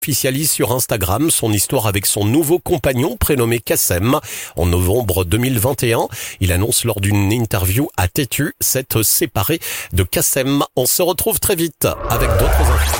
officialise sur Instagram son histoire avec son nouveau compagnon prénommé Kassem. En novembre 2021, il annonce lors d'une interview à Tétu s'être séparé de Kassem. On se retrouve très vite avec d'autres infos.